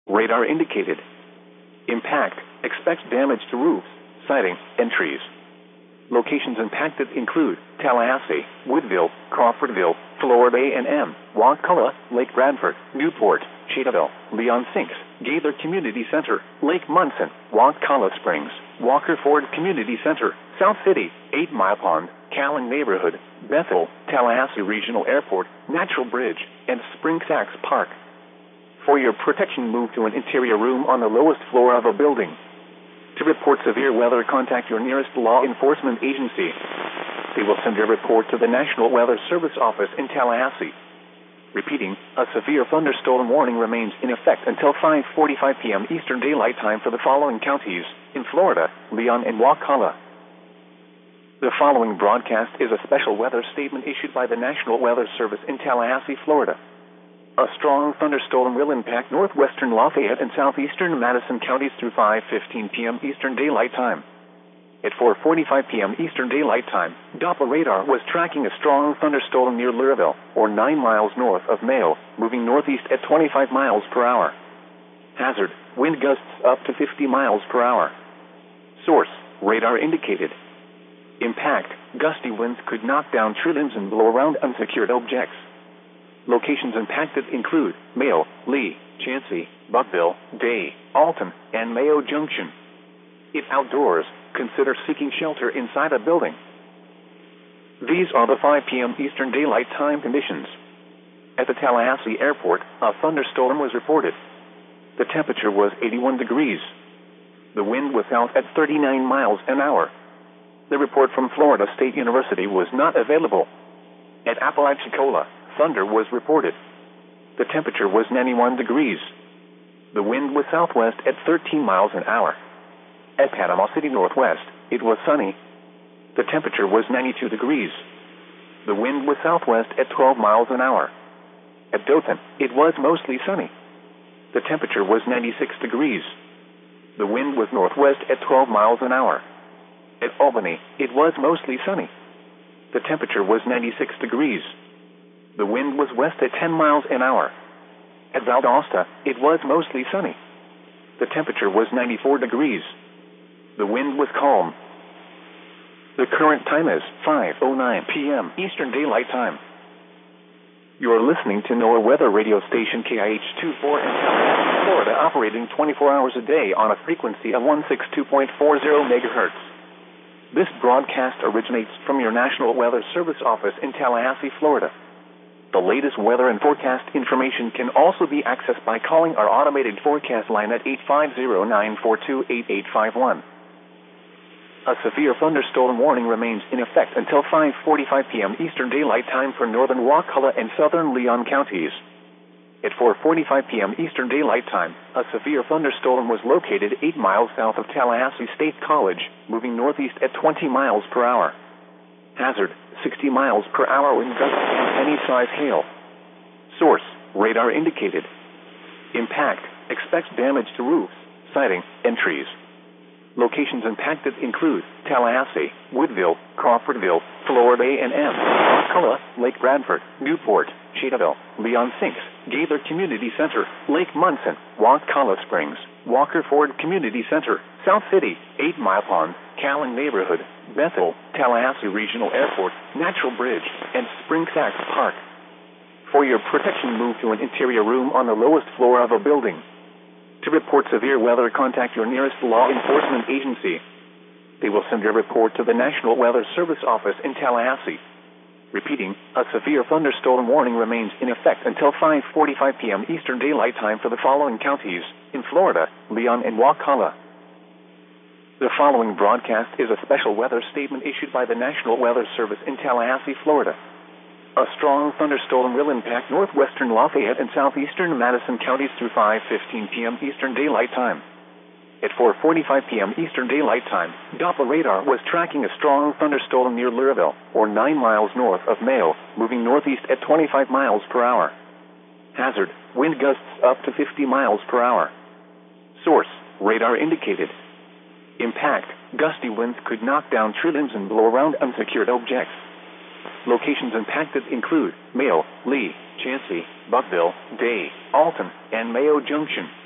Radar indicated. Impact. Expects damage to roofs, siding, and trees. Locations impacted include Tallahassee, Woodville, Crawfordville, Florida A&M, Wakulla, Lake Bradford, Newport, Cheetahville, Leon Sinks, Gaither Community Center, Lake Munson, Wakulla Springs, Walker Ford Community Center, South City, 8 Mile Pond, Callan Neighborhood, Bethel, Tallahassee Regional Airport, Natural Bridge, and Spring Sachs Park. For your protection, move to an interior room on the lowest floor of a building. To report severe weather, contact your nearest law enforcement agency. They will send your report to the National Weather Service office in Tallahassee. Repeating, a severe thunderstorm warning remains in effect until 5:45 p.m. Eastern Daylight Time for the following counties in Florida, Leon and Wakulla. The following broadcast is a special weather statement issued by the National Weather Service in Tallahassee, Florida. A strong thunderstorm will impact northwestern Lafayette and southeastern Madison counties through 5:15 p.m. Eastern Daylight Time. At 4:45 p.m. Eastern Daylight Time, Doppler radar was tracking a strong thunderstorm near Lurville, or 9 miles north of Mayo, moving northeast at 25 miles per hour. Hazard, wind gusts up to 50 miles per hour. Source, radar indicated. Impact, gusty winds could knock down tree limbs and blow around unsecured objects. Locations impacted include Mayo, Lee, Chansey, Buckville, Day, Alton, and Mayo Junction. If outdoors, consider seeking shelter inside a building. These are the 5 p.m. Eastern Daylight Time conditions. At the Tallahassee Airport, a thunderstorm was reported. The temperature was 81 degrees. The wind was out at 39 miles an hour. The report from Florida State University was not available. At Apalachicola, thunder was reported. The temperature was 91 degrees. The wind was southwest at 13 miles an hour. At Panama City Northwest, it was sunny. The temperature was 92 degrees. The wind was southwest at 12 miles an hour. At Dothan, it was mostly sunny. The temperature was 96 degrees. The wind was northwest at 12 miles an hour. At Albany, it was mostly sunny. The temperature was 96 degrees. The wind was west at 10 miles an hour. At Valdosta, it was mostly sunny. The temperature was 94 degrees. The wind was calm. The current time is 5:09 p.m. Eastern Daylight Time. You are listening to NOAA weather radio station KIH-24 in Tallahassee, Florida, operating 24 hours a day on a frequency of 162.40 megahertz. This broadcast originates from your National Weather Service office in Tallahassee, Florida. The latest weather and forecast information can also be accessed by calling our automated forecast line at 850-942-8851. A severe thunderstorm warning remains in effect until 5:45 p.m. Eastern Daylight Time for northern Wakulla and southern Leon counties. At 4:45 p.m. Eastern Daylight Time, a severe thunderstorm was located 8 miles south of Tallahassee State College, moving northeast at 20 miles per hour. Hazard, 60 miles per hour wind gusts and any size hail. Source, radar indicated. Impact, expects damage to roofs, siding, and trees. Locations impacted include Tallahassee, Woodville, Crawfordville, Florida A&M, Wakulla, Lake Bradford, Newport, Cheetahville, Leon Sinks, Gaither Community Center, Lake Munson, Wakulla Springs, Walker Ford Community Center, South City, 8 Mile Pond, Callan Neighborhood, Bethel, Tallahassee Regional Airport, Natural Bridge, and Spring Sachs Park. For your protection, move to an interior room on the lowest floor of a building. To report severe weather, contact your nearest law enforcement agency. They will send your report to the National Weather Service office in Tallahassee. Repeating, a severe thunderstorm warning remains in effect until 5:45 p.m. Eastern Daylight Time for the following counties in Florida, Leon and Wakulla. The following broadcast is a special weather statement issued by the National Weather Service in Tallahassee, Florida. A strong thunderstorm will impact northwestern Lafayette and southeastern Madison counties through 5:15 p.m. Eastern Daylight Time. At 4:45 p.m. Eastern Daylight Time, Doppler radar was tracking a strong thunderstorm near Lurville, or 9 miles north of Mayo, moving northeast at 25 miles per hour. Hazard, wind gusts up to 50 miles per hour. Source, radar indicated. Impact, gusty winds could knock down tree limbs and blow around unsecured objects. Locations impacted include Mayo, Lee, Chansey, Buckville, Day, Alton, and Mayo Junction.